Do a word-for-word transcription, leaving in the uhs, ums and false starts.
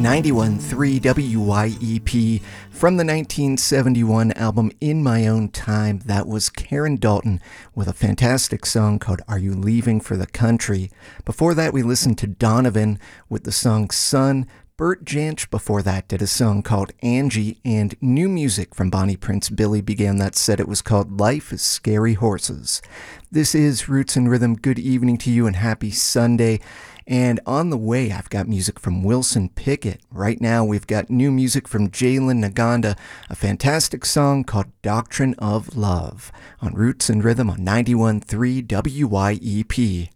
ninety-one point three W Y E P from the nineteen seventy-one album In My Own Time. That was Karen Dalton with a fantastic song called Are You Leaving for the Country? Before that, we listened to Donovan with the song Sun. Bert Jansch before that did a song called Angie, and new music from Bonnie Prince Billy began that set. It was called Life is Scary Horses. This is Roots and Rhythm. Good evening to you and happy Sunday. And on the way, I've got music from Wilson Pickett. Right now, we've got new music from Jalen Naganda, a fantastic song called Doctrine of Love on Roots and Rhythm on ninety-one point three W Y E P.